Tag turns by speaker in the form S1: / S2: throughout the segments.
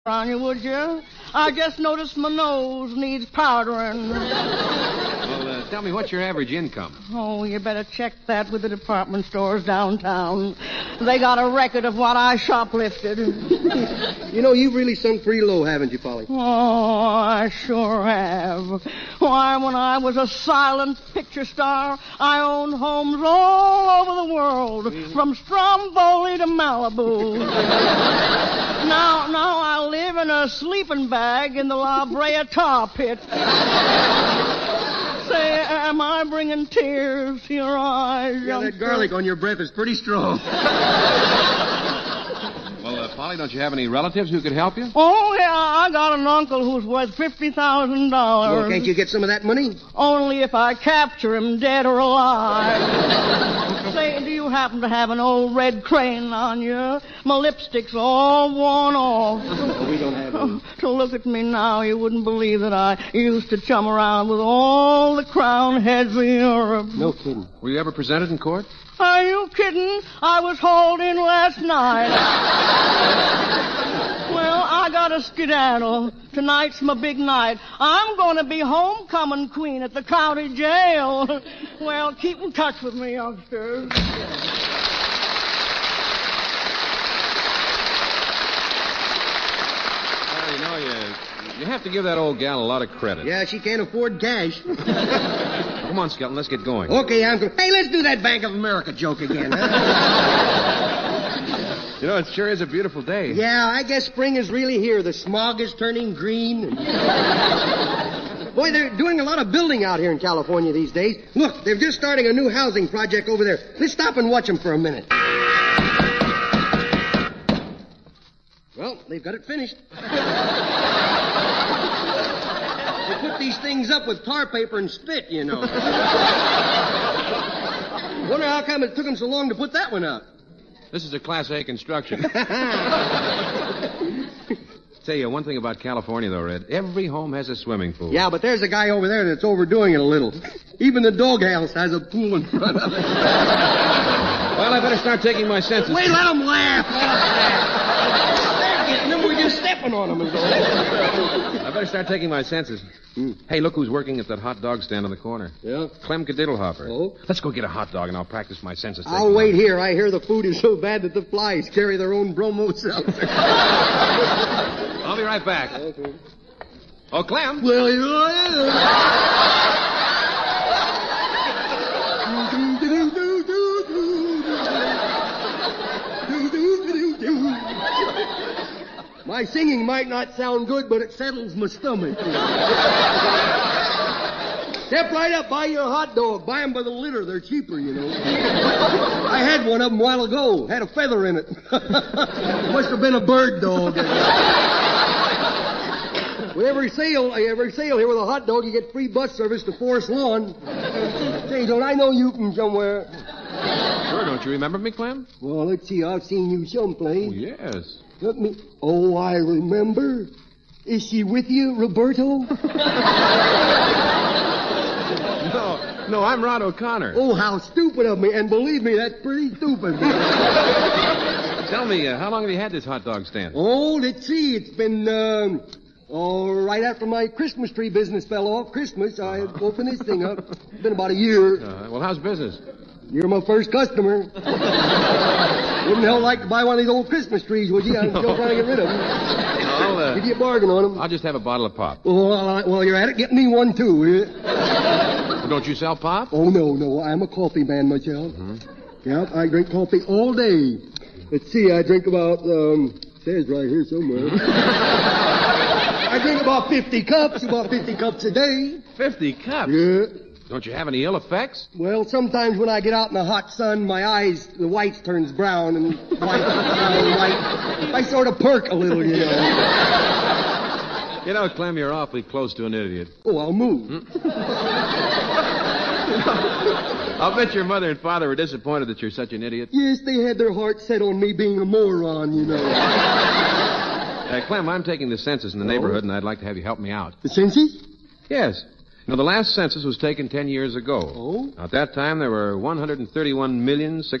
S1: on you, would you? I just noticed my nose needs powdering.
S2: Well, tell me, what's your average income?
S1: Oh, you better check that with the department stores downtown. They got a record of what I shoplifted.
S3: You know, you've really sunk pretty low, haven't you, Polly?
S1: Oh, I sure have. Why, when I was a silent picture star, I owned homes all over the world, from Stromboli to Malibu. Now I live in a sleeping bag in the La Brea tar pit. Say, am I bringing tears to your eyes,
S3: Yeah, that garlic on your breath is pretty strong.
S2: Well, Polly, don't you have any relatives who could help you?
S1: Oh, yeah, I got an uncle who's worth $50,000.
S3: Well, can't you get some of that money?
S1: Only if I capture him dead or alive. Say, do you happen to have an old red crane on you? My lipstick's all worn off.
S3: Oh, we don't have one.
S1: To look at me now, you wouldn't believe that I used to chum around with all the crown heads of Europe.
S3: No kidding.
S2: Were you ever presented in court?
S1: Are you kidding? I was hauled in last night. Well, I got a skedaddle. Tonight's my big night. I'm going to be homecoming queen at the county jail. Well, keep in touch with me, youngsters.
S2: Well, you know, you have to give that old gal a lot of credit.
S3: Yeah, she can't afford cash.
S2: Come on, Skelton, let's get going.
S3: Okay, Uncle. Hey, let's do that Bank of America joke again, huh?
S2: You know, it sure is a beautiful day.
S3: Yeah, I guess spring is really here. The smog is turning green. Boy, they're doing a lot of building out here in California these days. Look, they're just starting a new housing project over there. Let's stop and watch them for a minute. Well, they've got it finished. They put these things up with tar paper and spit, you know. Wonder how come it took them so long to put that one up.
S2: This is a Class A construction. Tell you one thing about California, though, Red. Every home has a swimming pool.
S3: Yeah, but there's a guy over there that's overdoing it a little. Even the doghouse has a pool in front of it.
S2: Well, I better start taking my senses.
S3: Wait, let them laugh. They're getting them. We're just stepping on them.
S2: I better start taking my senses. Hey, look who's working at that hot dog stand on the corner.
S3: Yeah?
S2: Clem Cadiddlehopper.
S3: Oh?
S2: Let's go get a hot dog and I'll practice my senses.
S3: I'll wait here. I hear the food is so bad that the flies carry their own bromo seltzer.
S2: I'll be right back.
S3: Okay.
S2: Oh, Clem.
S3: Well, my singing might not sound good, but it settles my stomach. Step right up, buy your hot dog. Buy them by the litter. They're cheaper, you know. I had one of them a while ago. Had a feather in it. Must have been a bird dog. With every sale here with a hot dog, you get free bus service to Forest Lawn. Say, don't I know you from somewhere?
S2: Sure, don't you remember me, Clem?
S3: Well, let's see. I've seen you someplace.
S2: Oh, yes.
S3: Let me... Oh, I remember. Is she with you, Roberto?
S2: No, I'm Rod O'Connor.
S3: Oh, how stupid of me. And believe me, that's pretty stupid.
S2: Tell me, how long have you had this hot dog stand?
S3: Oh, let's see. It's been, right after my Christmas tree business fell off. Christmas, I opened this thing up. It's been about a year.
S2: Well, how's business?
S3: You're my first customer. Wouldn't hell like to buy one of these old Christmas trees, would you? I'm still trying to get rid of them. Give you a bargain on them.
S2: I'll just have a bottle of pop.
S3: Oh, while you're at it, get me one, too, will you?
S2: Don't you sell pop?
S3: Oh, no. I'm a coffee man myself.
S2: Mm-hmm.
S3: Yep, I drink coffee all day. Let's see, I drink about, says right here somewhere. I drink about 50 cups a day.
S2: 50 cups?
S3: Yeah.
S2: Don't you have any ill effects?
S3: Well, sometimes when I get out in the hot sun, my eyes, the whites turns brown and white. I sort of perk a little, you know.
S2: You know, Clem, you're awfully close to an idiot.
S3: Oh, I'll move.
S2: I'll bet your mother and father were disappointed that you're such an idiot.
S3: Yes, they had their hearts set on me being a moron, you know.
S2: Clem, I'm taking the census in the neighborhood, and I'd like to have you help me out.
S3: The census?
S2: Yes. Now, the last census was taken 10 years ago.
S3: Oh?
S2: At that time, there were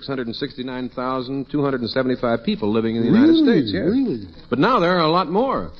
S2: 131,669,275 people living in the United States. Yes.
S3: Really?
S2: But now there are a lot more.